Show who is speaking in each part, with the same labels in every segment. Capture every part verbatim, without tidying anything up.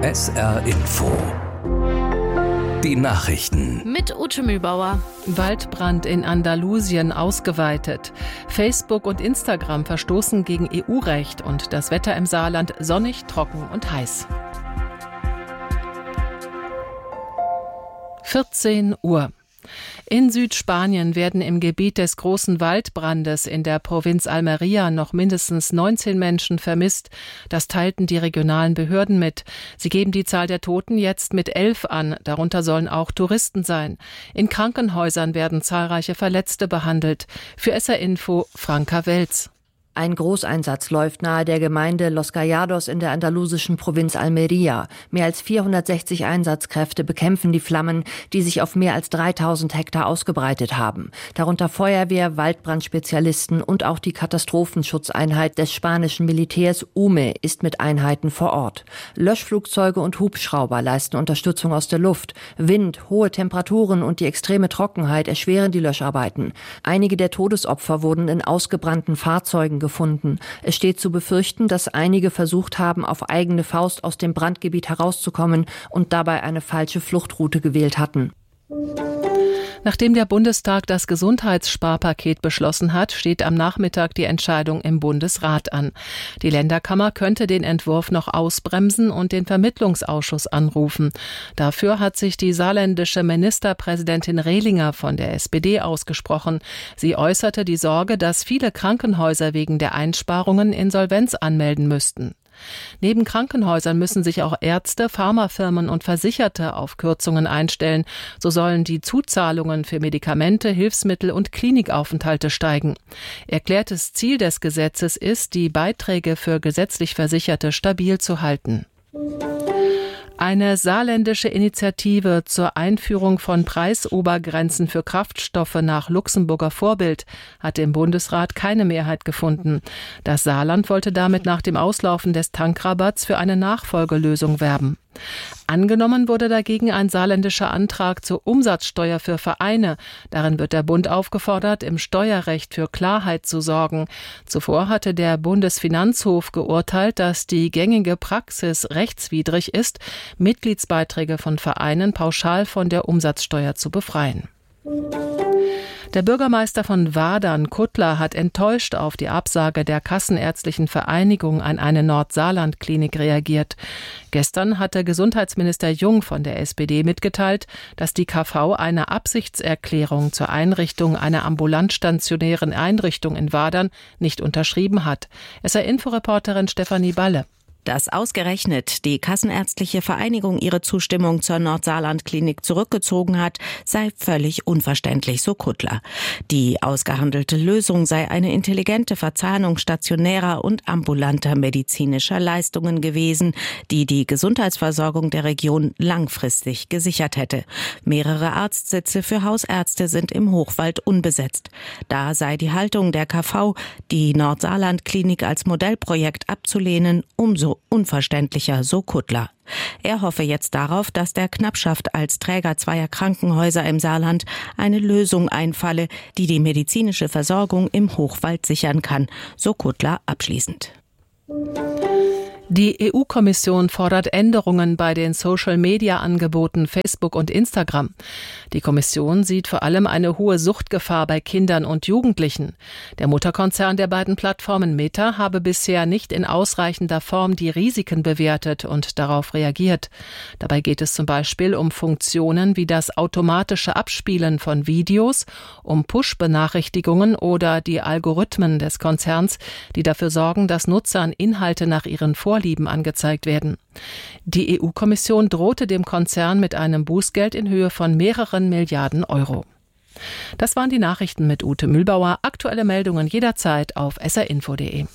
Speaker 1: S R Info. Die Nachrichten.
Speaker 2: Mit Ute Mühlbauer.
Speaker 3: Waldbrand in Andalusien ausgeweitet. Facebook und Instagram verstoßen gegen E U-Recht und das Wetter im Saarland sonnig, trocken und heiß. vierzehn Uhr. In Südspanien werden im Gebiet des großen Waldbrandes in der Provinz Almería noch mindestens neunzehn Menschen vermisst. Das teilten die regionalen Behörden mit. Sie geben die Zahl der Toten jetzt mit elf an. Darunter sollen auch Touristen sein. In Krankenhäusern werden zahlreiche Verletzte behandelt. Für S R Info Franka Welz.
Speaker 4: Ein Großeinsatz läuft nahe der Gemeinde Los Callados in der andalusischen Provinz Almería. Mehr als vierhundertsechzig Einsatzkräfte bekämpfen die Flammen, die sich auf mehr als dreitausend Hektar ausgebreitet haben. Darunter Feuerwehr, Waldbrandspezialisten und auch die Katastrophenschutzeinheit des spanischen Militärs U M E ist mit Einheiten vor Ort. Löschflugzeuge und Hubschrauber leisten Unterstützung aus der Luft. Wind, hohe Temperaturen und die extreme Trockenheit erschweren die Löscharbeiten. Einige der Todesopfer wurden in ausgebrannten Fahrzeugen gefunden. Es steht zu befürchten, dass einige versucht haben, auf eigene Faust aus dem Brandgebiet herauszukommen und dabei eine falsche Fluchtroute gewählt hatten.
Speaker 3: Nachdem der Bundestag das Gesundheitssparpaket beschlossen hat, steht am Nachmittag die Entscheidung im Bundesrat an. Die Länderkammer könnte den Entwurf noch ausbremsen und den Vermittlungsausschuss anrufen. Dafür hat sich die saarländische Ministerpräsidentin Rehlinger von der S P D ausgesprochen. Sie äußerte die Sorge, dass viele Krankenhäuser wegen der Einsparungen Insolvenz anmelden müssten. Neben Krankenhäusern müssen sich auch Ärzte, Pharmafirmen und Versicherte auf Kürzungen einstellen. So sollen die Zuzahlungen für Medikamente, Hilfsmittel und Klinikaufenthalte steigen. Erklärtes Ziel des Gesetzes ist, die Beiträge für gesetzlich Versicherte stabil zu halten. Eine saarländische Initiative zur Einführung von Preisobergrenzen für Kraftstoffe nach Luxemburger Vorbild hat im Bundesrat keine Mehrheit gefunden. Das Saarland wollte damit nach dem Auslaufen des Tankrabatts für eine Nachfolgelösung werben. Angenommen wurde dagegen ein saarländischer Antrag zur Umsatzsteuer für Vereine. Darin wird der Bund aufgefordert, im Steuerrecht für Klarheit zu sorgen. Zuvor hatte der Bundesfinanzhof geurteilt, dass die gängige Praxis rechtswidrig ist, Mitgliedsbeiträge von Vereinen pauschal von der Umsatzsteuer zu befreien. Der Bürgermeister von Wadern, Kuttler, hat enttäuscht auf die Absage der Kassenärztlichen Vereinigung an eine Nordsaarland-Klinik reagiert. Gestern hatte Gesundheitsminister Jung von der S P D mitgeteilt, dass die K V eine Absichtserklärung zur Einrichtung einer ambulant stationären Einrichtung in Wadern nicht unterschrieben hat. S R-Info-Reporterin Stefanie Balle.
Speaker 5: Dass ausgerechnet die Kassenärztliche Vereinigung ihre Zustimmung zur Nordsaarland-Klinik zurückgezogen hat, sei völlig unverständlich, so Kuttler. Die ausgehandelte Lösung sei eine intelligente Verzahnung stationärer und ambulanter medizinischer Leistungen gewesen, die die Gesundheitsversorgung der Region langfristig gesichert hätte. Mehrere Arztsitze für Hausärzte sind im Hochwald unbesetzt. Da sei die Haltung der K V, die Nordsaarland-Klinik als Modellprojekt abzulehnen, umso unverständlicher, so Kuttler. Er hoffe jetzt darauf, dass der Knappschaft als Träger zweier Krankenhäuser im Saarland eine Lösung einfalle, die die medizinische Versorgung im Hochwald sichern kann, so Kuttler abschließend.
Speaker 3: Die E U-Kommission fordert Änderungen bei den Social-Media-Angeboten Facebook und Instagram. Die Kommission sieht vor allem eine hohe Suchtgefahr bei Kindern und Jugendlichen. Der Mutterkonzern der beiden Plattformen Meta habe bisher nicht in ausreichender Form die Risiken bewertet und darauf reagiert. Dabei geht es zum Beispiel um Funktionen wie das automatische Abspielen von Videos, um Push-Benachrichtigungen oder die Algorithmen des Konzerns, die dafür sorgen, dass Nutzern Inhalte nach ihren Vorlieben angezeigt werden. Die E U-Kommission drohte dem Konzern mit einem Bußgeld in Höhe von mehreren Milliarden Euro. Das waren die Nachrichten mit Ute Mühlbauer. Aktuelle Meldungen jederzeit auf s r info punkt d e.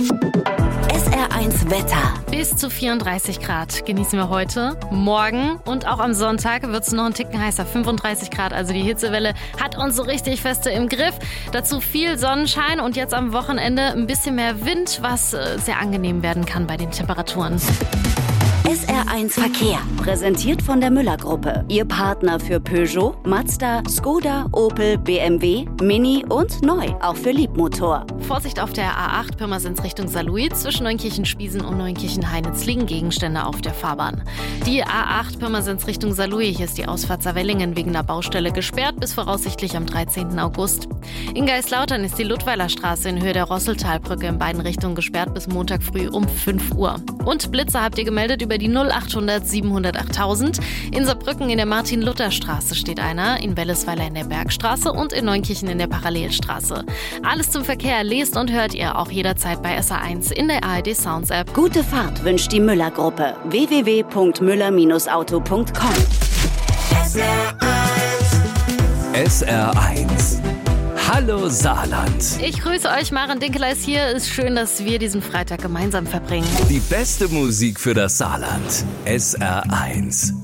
Speaker 2: S R eins Wetter. Bis zu vierunddreißig Grad genießen wir heute, morgen und auch am Sonntag wird es noch ein Ticken heißer, fünfunddreißig Grad. Also die Hitzewelle hat uns so richtig feste im Griff. Dazu viel Sonnenschein und jetzt am Wochenende ein bisschen mehr Wind, was sehr angenehm werden kann bei den Temperaturen.
Speaker 6: S R eins Verkehr, präsentiert von der Müller-Gruppe. Ihr Partner für Peugeot, Mazda, Skoda, Opel, B M W, Mini und neu, auch für Liebmotor.
Speaker 2: Vorsicht auf der A acht Pirmasens Richtung Saarlouis. Zwischen Neunkirchen-Spiesen und Neunkirchen-Heinitz liegen Gegenstände auf der Fahrbahn. Die A acht Pirmasens Richtung Saarlouis. Hier ist die Ausfahrt Saarwellingen wegen der Baustelle gesperrt bis voraussichtlich am dreizehnten August. In Geislautern ist die Ludweiler Straße in Höhe der Rosseltalbrücke in beiden Richtungen gesperrt bis Montag früh um fünf Uhr. Und Blitze habt ihr gemeldet über die null achthundert siebenhundert achttausend. In Saarbrücken in der Martin-Luther-Straße steht einer, in Wellesweiler in der Bergstraße und in Neunkirchen in der Parallelstraße. Alles zum Verkehr lest und hört ihr auch jederzeit bei S R eins in der A R D Sounds App.
Speaker 6: Gute Fahrt wünscht die Müller-Gruppe. w w w punkt müller auto punkt com.
Speaker 1: S R eins. Hallo Saarland.
Speaker 2: Ich grüße euch, Maren Dinkeler ist hier. Ist schön, dass wir diesen Freitag gemeinsam verbringen.
Speaker 1: Die beste Musik für das Saarland. S R eins.